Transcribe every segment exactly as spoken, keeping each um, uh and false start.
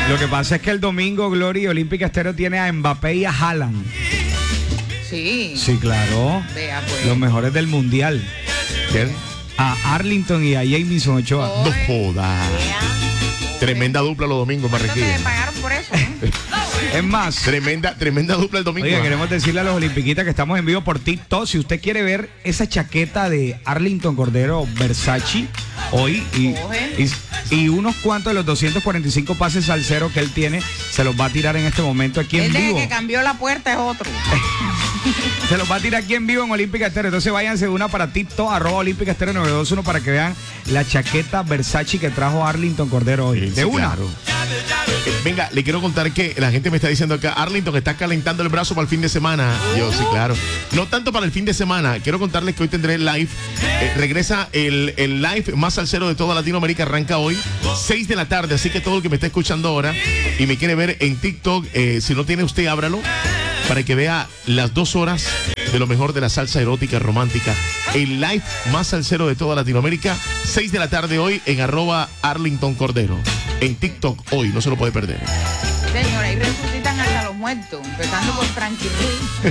Lo que pasa es que el domingo Glory Olímpica Estéreo tiene a Mbappé y a Haaland. Sí. Sí, claro. Vea, pues. Los mejores del mundial. ¿Quién? A Arlington y a Jamison Ochoa. Oh. No jodas. Tremenda dupla los domingos, ¿Cuánto Barranquilla. te pagaron por eso? ¿Eh? Es más, Tremenda, tremenda dupla el domingo. oye, queremos decirle a los olimpiquitas que estamos en vivo por TikTok. Si usted quiere ver esa chaqueta de Arlington Cordero Versace hoy y, y, y unos cuantos de los doscientos cuarenta y cinco pases al cero que él tiene, se los va a tirar en este momento aquí en El vivo. que cambió la puerta es otro. Se los va a tirar aquí en vivo en Olímpica Estéreo. Entonces váyanse de una para TikTok, arroba Olímpica Estéreo nueve dos uno para que vean la chaqueta Versace que trajo Arlington Cordero hoy. Sí, de sí, una. claro. Eh, venga, le quiero contar que la gente me está diciendo acá, Arlington está calentando el brazo para el fin de semana. Yo, sí, claro. No tanto para el fin de semana. Quiero contarles que hoy tendré el live. Eh, regresa el, el live más salsero de toda Latinoamérica. Arranca hoy, seis de la tarde. Así que todo el que me está escuchando ahora y me quiere ver en TikTok, eh, si no tiene usted, ábralo para que vea las dos horas de lo mejor de la salsa erótica romántica. El live más salsero de toda Latinoamérica, seis de la tarde hoy en arroba Arlington Cordero. En TikTok hoy, no se lo puede perder. Señora, ahí resucitan hasta los muertos, empezando por Frankie Ruiz.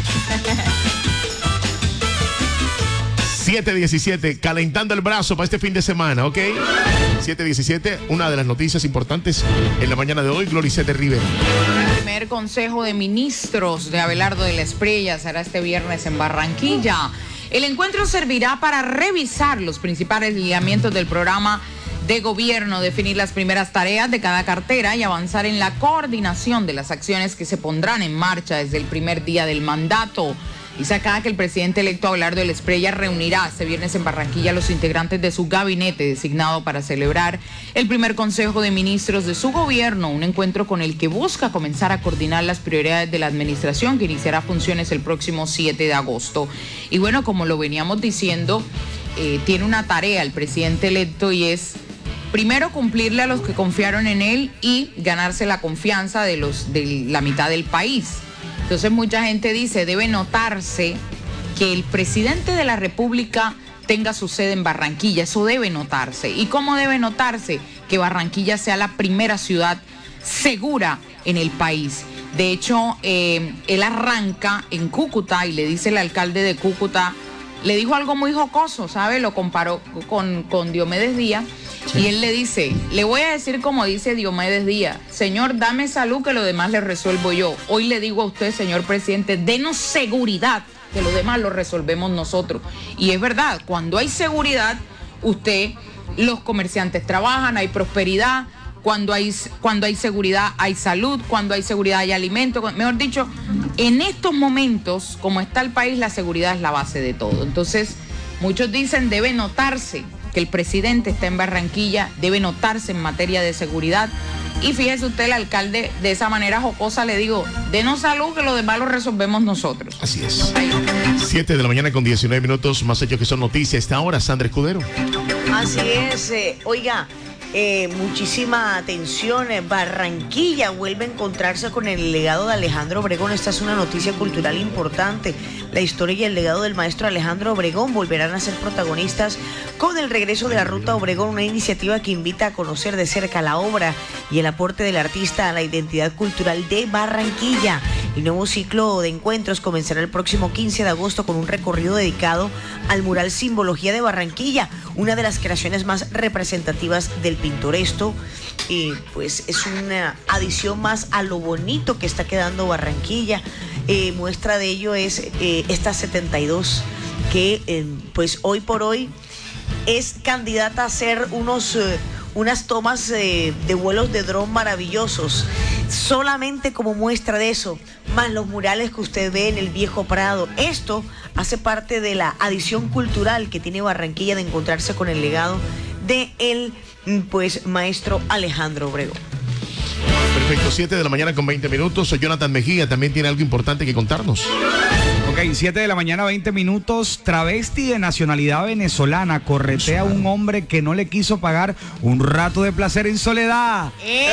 siete diecisiete, calentando el brazo para este fin de semana, ¿ok? siete diecisiete, una de las noticias importantes en la mañana de hoy, Gloricete Rivera. El primer Consejo de Ministros de Abelardo de la Espriella será este viernes en Barranquilla. El encuentro servirá para revisar los principales lineamientos del programa de gobierno, definir las primeras tareas de cada cartera y avanzar en la coordinación de las acciones que se pondrán en marcha desde el primer día del mandato. Dice acá que el presidente electo Abelardo de la Espriella reunirá este viernes en Barranquilla a los integrantes de su gabinete designado para celebrar el primer Consejo de Ministros de su gobierno, un encuentro con el que busca comenzar a coordinar las prioridades de la administración que iniciará funciones el próximo siete de agosto. Y bueno, como lo veníamos diciendo, eh, tiene una tarea el presidente electo y es primero cumplirle a los que confiaron en él y ganarse la confianza de los de la mitad del país. Entonces mucha gente dice, debe notarse que el presidente de la República tenga su sede en Barranquilla, eso debe notarse. ¿Y cómo debe notarse? Que Barranquilla sea la primera ciudad segura en el país. De hecho, eh, él arranca en Cúcuta y le dice el alcalde de Cúcuta, le dijo algo muy jocoso, ¿sabe? Lo comparó con, con Diomedes Díaz. Sí. Y él le dice, le voy a decir como dice Diomedes Díaz, señor, dame salud que lo demás le resuelvo yo. Hoy le digo a usted, señor presidente, denos seguridad, que lo demás lo resolvemos nosotros. Y es verdad, cuando hay seguridad, usted, los comerciantes trabajan, hay prosperidad, cuando hay, cuando hay seguridad hay salud, cuando hay seguridad hay alimento. Mejor dicho, en estos momentos, como está el país, la seguridad es la base de todo. Entonces, muchos dicen, debe notarse que el presidente está en Barranquilla, debe notarse en materia de seguridad. Y fíjese usted, el alcalde, de esa manera jocosa le digo, denos salud que lo demás lo resolvemos nosotros. Así es. siete de la mañana con diecinueve minutos, más hechos que son noticias. Esta hora, Sandra Escudero. Así es, eh, oiga, eh, muchísima atención. eh, Barranquilla vuelve a encontrarse con el legado de Alejandro Obregón. Esta es una noticia cultural importante. La historia y el legado del maestro Alejandro Obregón volverán a ser protagonistas con el regreso de la Ruta Obregón, una iniciativa que invita a conocer de cerca la obra y el aporte del artista a la identidad cultural de Barranquilla. El nuevo ciclo de encuentros comenzará el próximo quince de agosto con un recorrido dedicado al mural Simbología de Barranquilla, una de las creaciones más representativas del pintoresco. Y pues es una adición más a lo bonito que está quedando Barranquilla. Eh, muestra de ello es eh, esta setenta y dos que eh, pues hoy por hoy es candidata a hacer unos, eh, unas tomas eh, de vuelos de dron maravillosos. Solamente como muestra de eso, más los murales que usted ve en el Viejo Prado. Esto hace parte de la adición cultural que tiene Barranquilla de encontrarse con el legado de el pues maestro Alejandro Obregón. Perfecto, siete de la mañana con veinte minutos. Soy Jonathan Mejía, también tiene algo importante que contarnos. Ok, siete de la mañana, veinte minutos. Travesti de nacionalidad venezolana corretea a un hombre que no le quiso pagar un rato de placer en soledad.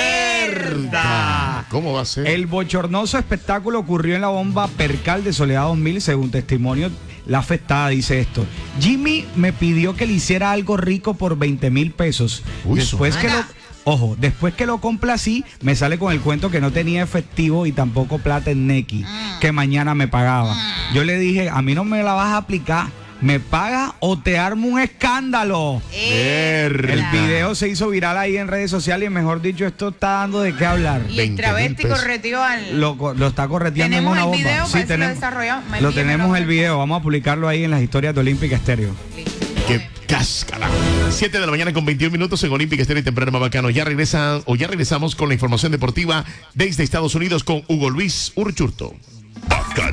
¡Herda! ¿Cómo va a ser? El bochornoso espectáculo ocurrió en la bomba Percal de Soledad dos mil, según testimonio. La afectada dice esto: Jimmy me pidió que le hiciera algo rico por veinte mil pesos. Uy, después, que lo, Ojo, después que lo complací, me sale con el cuento que no tenía efectivo y tampoco plata en Nequi, que mañana me pagaba. Yo le dije, a mí no me la vas a aplicar, me pagas o te armo un escándalo. Verga. El video se hizo viral ahí en redes sociales y mejor dicho, esto está dando de qué hablar. Y el veinte travesti mil pesos. correteó al... Lo, co- lo está correteando en Tenemos una el bomba. video, Sí, parece que lo tenemos, desarrolló. Me lo envíe, tenemos me lo- el video, vamos a publicarlo ahí en las historias de Olímpica Estéreo. Listo. Qué cáscara. siete de la mañana con veintiún minutos en Olímpica Estéreo y Temprano Bacano. Ya regresan o ya regresamos con la información deportiva desde Estados Unidos con Hugo Luis Urchurto.